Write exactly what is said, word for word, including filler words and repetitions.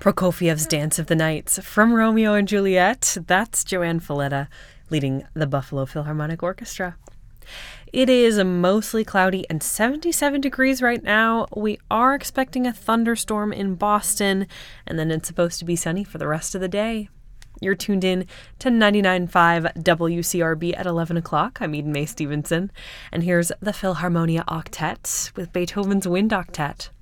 Prokofiev's Dance of the Nights from Romeo and Juliet. That's Joanne Falletta leading the Buffalo Philharmonic Orchestra. It is mostly cloudy and seventy-seven degrees right now. We are expecting a thunderstorm in Boston, and then it's supposed to be sunny for the rest of the day. You're tuned in to ninety-nine point five W C R B at eleven o'clock. I'm Eden Mae Stevenson, and here's the Philharmonia Octet with Beethoven's Wind Octet.